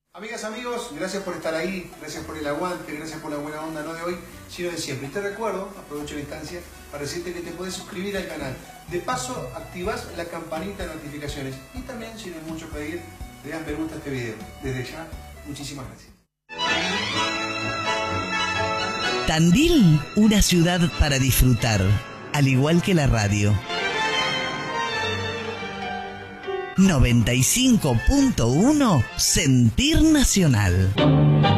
Amigas, amigos, gracias por estar ahí, gracias por el aguante, gracias por la buena onda, no de hoy, sino de siempre. Y te recuerdo, aprovecho la instancia, para decirte que te podés suscribir al canal. De paso, activás la campanita de notificaciones. Y también, si no es mucho pedir, le das me gusta a este video. Desde ya, muchísimas gracias. Tandil, una ciudad para disfrutar, al igual que la radio. 95.1 Sentir Nacional.